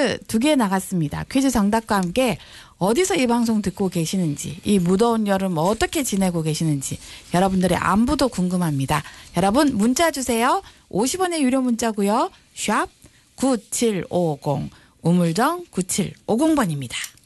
퀴즈 2개 나갔습니다. 퀴즈 정답과 함께 어디서 이 방송 듣고 계시는지, 이 무더운 여름 어떻게 지내고 계시는지 여러분들의 안부도 궁금합니다. 여러분 문자 주세요. 50원의 유료 문자고요. 샵 9750 우물정 9750번입니다.